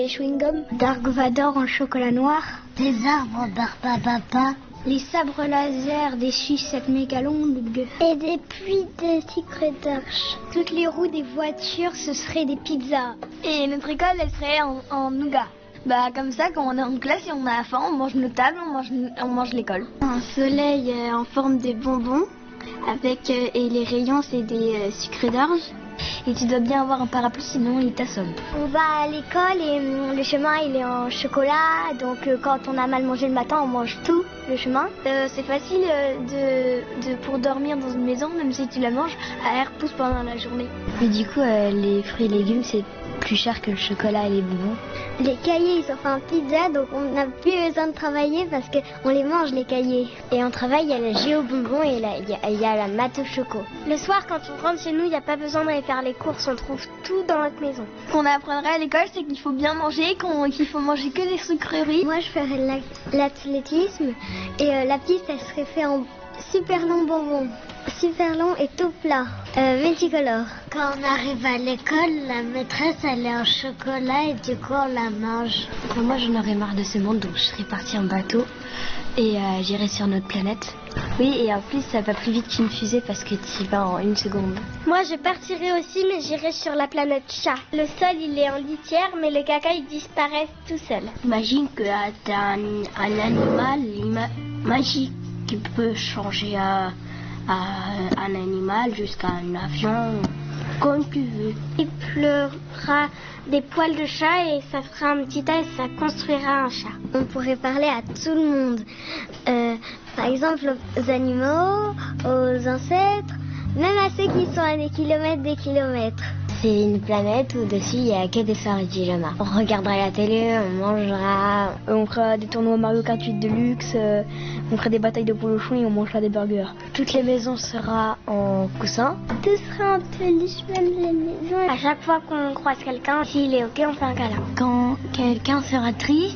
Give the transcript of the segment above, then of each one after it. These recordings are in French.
Les chewing-gums Dark Vador en chocolat noir. Des arbres Barbapapa. Les sabres laser des sucettes méga longues. Et des pluies de sucre d'orge. Toutes les roues des voitures, ce seraient des pizzas. Et notre école, elle serait en nougat. Comme ça, quand on est en classe et on a faim, on mange nos tables, on mange l'école. Un soleil en forme de bonbons, et les rayons, c'est des sucres d'orge. Et tu dois bien avoir un parapluie, sinon il t'assomme. On va à l'école et le chemin il est en chocolat, donc quand on a mal mangé le matin, on mange tout le chemin. C'est facile pour dormir dans une maison, même si tu la manges, à air pousse pendant la journée. Mais du coup, les fruits et légumes, c'est plus cher que le chocolat et les bonbons. Les cahiers, ils sont faits en pizza, donc on n'a plus besoin de travailler parce qu'on les mange, les cahiers. Et on travaille, il y a la géo bonbon et il y a la maths au choco. Le soir, quand on rentre chez nous, il n'y a pas besoin d'aller faire les courses, on trouve tout dans notre maison. Ce qu'on apprendrait à l'école, c'est qu'il faut bien manger, qu'il faut manger que des sucreries. Moi, je ferais l'athlétisme et la piste, elle serait faite en super long bonbon. Super long et tout plat, multicolore. Quand on arrive à l'école, la maîtresse elle est en chocolat et du coup on la mange. Moi j'en aurais marre de ce monde, donc je serais partie en bateau et j'irais sur notre planète. Oui, et en plus ça va plus vite qu'une fusée parce que tu y vas en 1 seconde. Moi je partirais aussi, mais j'irais sur la planète chat. Le sol il est en litière, mais le caca il disparaît tout seul. Imagine que t'as un animal magique qui peut changer à un animal jusqu'à un avion, comme tu veux. Il pleurera des poils de chat et ça fera un petit tas et ça construira un chat. On pourrait parler à tout le monde. Par exemple aux animaux, aux ancêtres, même à ceux qui sont à des kilomètres. C'est une planète où dessus il n'y a que des soirées de pyjama. On regardera la télé, on mangera, on fera des tournois Mario Kart 8 Deluxe, on fera des batailles de polochon et on mangera des burgers. Toutes les maisons seront en coussin. Tout sera en peluche, même les maisons. À chaque fois qu'on croise quelqu'un, s'il est ok, on fait un câlin. Quand quelqu'un sera triste,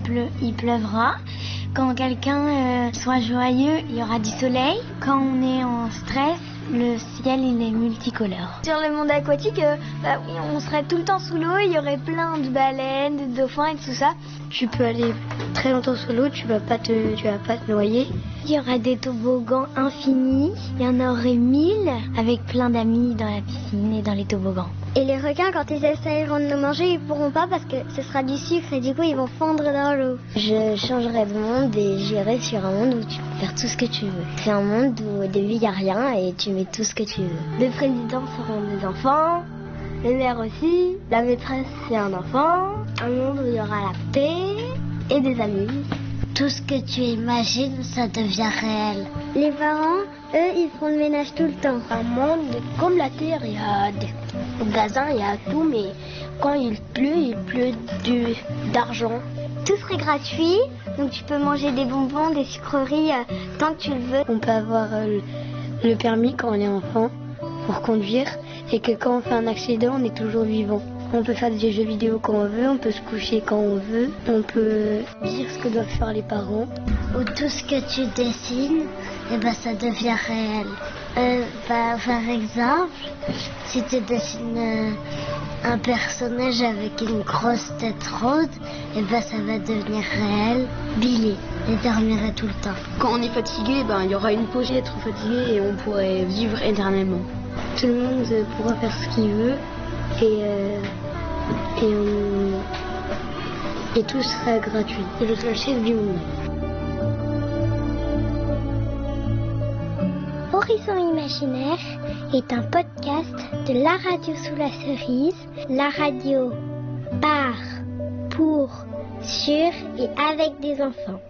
il pleuvra. Quand quelqu'un sera joyeux, il y aura du soleil. Quand on est en stress, le ciel il est multicolore. Sur le monde aquatique, oui, on serait tout le temps sous l'eau, il y aurait plein de baleines, de dauphins et tout ça. Tu peux aller très longtemps sous l'eau, tu vas pas te noyer. Il y aura des toboggans infinis, il y en aurait 1000 avec plein d'amis dans la piscine et dans les toboggans. Et les requins, quand ils essayeront de nous manger, ils pourront pas parce que ce sera du sucre et du coup ils vont fondre dans l'eau. Je changerai de monde et j'irai sur un monde où tu peux faire tout ce que tu veux. C'est un monde où au début il n'y a rien et tu mets tout ce que tu veux. Les présidents seront des enfants, les maires aussi, la maîtresse c'est un enfant, un monde où il y aura la paix et des amis. Tout ce que tu imagines, ça devient réel. Les parents, eux, ils font le ménage tout le temps. Un monde comme la Terre, il y a des gazins, il y a tout, mais quand il pleut d'argent. Tout serait gratuit, donc tu peux manger des bonbons, des sucreries tant que tu le veux. On peut avoir le permis quand on est enfant pour conduire et que quand on fait un accident, on est toujours vivant. On peut faire des jeux vidéo quand on veut, on peut se coucher quand on veut, on peut dire ce que doivent faire les parents. Ou tout ce que tu dessines, ça devient réel. Par exemple, si tu dessines un personnage avec une grosse tête rose, ça va devenir réel. Billy, il dormirait tout le temps. Quand on est fatigué, il y aura une pause d'être fatigué et on pourrait vivre éternellement. Tout le monde pourra faire ce qu'il veut et tout sera gratuit. C'est le chef du monde. Horizon Imaginaire est un podcast de la radio sous la cerise, la radio par, pour, sur et avec des enfants.